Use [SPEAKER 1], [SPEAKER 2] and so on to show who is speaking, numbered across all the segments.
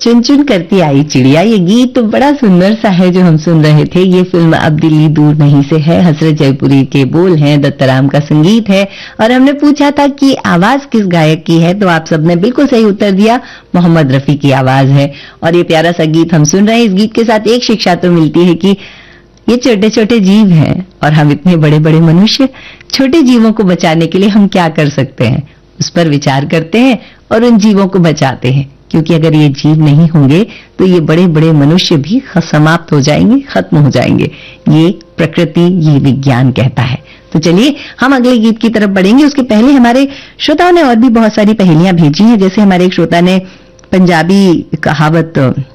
[SPEAKER 1] चुन चुन करती आई चिड़िया, ये गीत तो बड़ा सुंदर सा है जो हम सुन रहे थे। ये फिल्म अब दिल्ली दूर नहीं से है, हसरत जयपुरी के बोल हैं, दत्ताराम का संगीत है। और हमने पूछा था कि आवाज किस गायक की है, तो आप सबने बिल्कुल सही उत्तर दिया, मोहम्मद रफी की आवाज है। और ये प्यारा सा गीत हम सुन रहे हैं। इस गीत के साथ एक शिक्षा तो मिलती है कि ये छोटे छोटे जीव हैं और हम इतने बड़े बड़े मनुष्य, छोटे जीवों को बचाने के लिए हम क्या कर सकते हैं, उस पर विचार करते हैं और उन जीवों को बचाते हैं। क्योंकि अगर ये जीव नहीं होंगे तो ये बड़े बड़े मनुष्य भी समाप्त हो जाएंगे, खत्म हो जाएंगे। ये प्रकृति, ये विज्ञान कहता है। तो चलिए हम अगले गीत की तरफ बढ़ेंगे। उसके पहले हमारे श्रोताओं ने और भी बहुत सारी पहेलियां भेजी हैं। जैसे हमारे एक श्रोता ने पंजाबी कहावत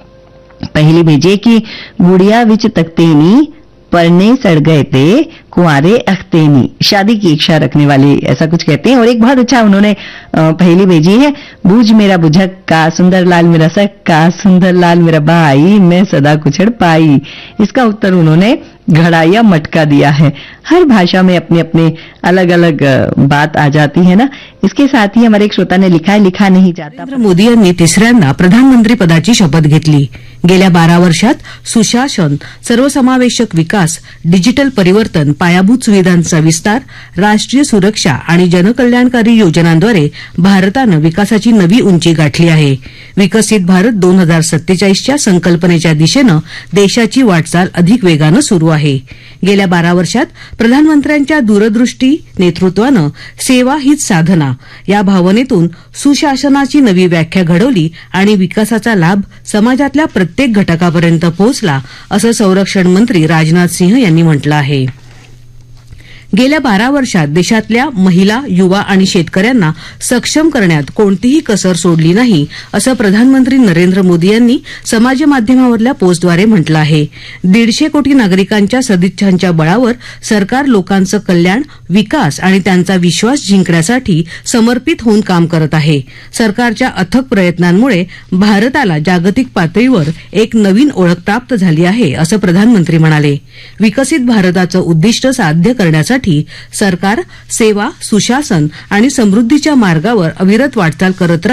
[SPEAKER 1] पहेली भेजी कि गुड़िया विच तख्तेनी परने सड़ गए थे कुंवारे अख्तेनी, शादी की इच्छा रखने वाले ऐसा कुछ कहते हैं। और एक बहुत अच्छा उन्होंने पहेली भेजी है, बूझ मेरा बुझक का सुंदर लाल मेरा सक का सुंदर लाल मेरा भाई मैं सदा कुछड़ पाई। इसका उत्तर उन्होंने घड़ा या मटका दिया है। हर भाषा में अपने अपने अलग अलग बात आ जाती है ना। इसके साथ ही हमारे एक श्रोता ने लिखा है, लिखा नहीं जाता।
[SPEAKER 2] नरेंद्र मोदी यांनी तिसऱ्यांदा प्रधानमंत्री पदाची शपथ घेतली। गेल्या 12 वर्षात सुशासन, सर्वसमावेशक विकास, डिजिटल परिवर्तन, पायाभूत सुविधांचा विस्तार, राष्ट्रीय सुरक्षा आणि जनकल्याणकारी योजनांद्वारे भारतानं विकासाची नवी उंची गाठली आहे। विकसित भारत 2047च्या संकल्पनेच्या दिशेनं देशाची वाटचाल अधिक वेगानं सुरू आहे। गेल्या 12 वर्षात प्रधानमंत्र्यांच्या दूरदृष्टी नेतृत्वानं सेवा हीच साधना या भावनेतून सुशासनाची नवी व्याख्या घडवली आणि विकासाचा लाभ समाजातल्या प्रत्येक घटकापर्यंत पोहोचला, असं संरक्षण मंत्री राजनाथ सिंह यांनी म्हटलं आहे। गेल्या 12 वर्षात देशातल्या महिला, युवा आणि शेतकऱ्यांना सक्षम करण्यात कोणतीही कसर सोडली नाही, असं प्रधानमंत्री नरेंद्र मोदी यांनी समाजमाध्यमावरल्या पोस्टद्वारे म्हटलं आहे। 150 कोटी नागरिकांच्या सदिच्छांच्या बळावर सरकार लोकांचं कल्याण, विकास आणि त्यांचा विश्वास जिंकण्यासाठी समर्पित होऊन काम करत आहे। सरकारच्या अथक प्रयत्नांमुळे भारताला जागतिक पातळीवर एक नवीन ओळख प्राप्त झाली आहे, असं प्रधानमंत्री म्हणाले। विकसित भारताचं उद्दिष्ट साध्य करण्यासाठी सरकार सेवा, सुशासन आणि समृद्धीच्या मार्गावर अविरत वाटचाल करत राहील